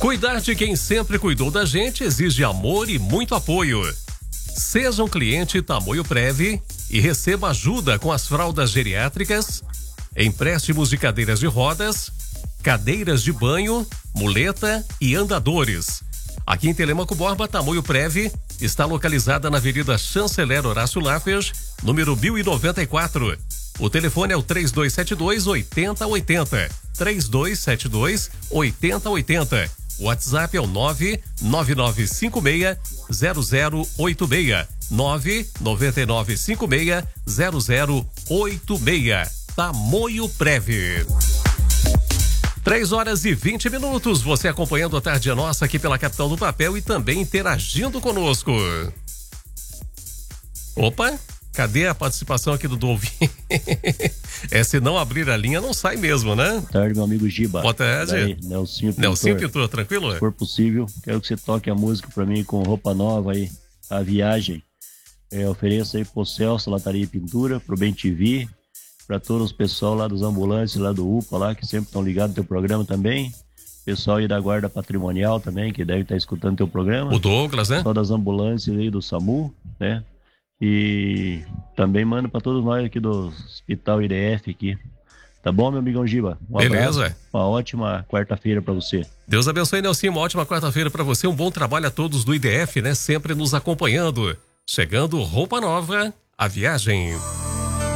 Cuidar de quem sempre cuidou da gente exige amor e muito apoio. Seja um cliente Tamoio Prev e receba ajuda com as fraldas geriátricas, empréstimos de cadeiras de rodas, cadeiras de banho, muleta e andadores. Aqui em Telêmaco Borba, Tamoio Prev está localizada na Avenida Chanceler Horácio Laffers, número 1094. O telefone é o 3272-8080. 3272-8080. O WhatsApp é o 99956-0086. 99956-0086. Tamoio Prev. 3h20. Você acompanhando a Tarde é Nossa aqui pela Capital do Papel e também interagindo conosco. Opa, cadê a participação aqui do ouvinte? Se não abrir a linha, não sai mesmo, né? Boa tarde, meu amigo Giba. Boa tarde. Aí, Nelsinho Pintor, tranquilo? Se for possível, quero que você toque a música pra mim com roupa nova aí, A Viagem. Ofereço aí pro Celso, Lataria e Pintura, pro Bem TV, para todos os pessoal lá dos ambulantes, lá do UPA, lá, que sempre estão ligados no teu programa também. Pessoal aí da Guarda Patrimonial também, que deve estar escutando teu programa. O Douglas, né? Pessoal das ambulâncias aí do SAMU, né? E também mando para todos nós aqui do Hospital IDF aqui. Tá bom, meu amigão Giba? Beleza. Abraço, uma ótima quarta-feira para você. Deus abençoe, Nelson. Uma ótima quarta-feira para você. Um bom trabalho a todos do IDF, né? Sempre nos acompanhando. Chegando roupa nova, A Viagem.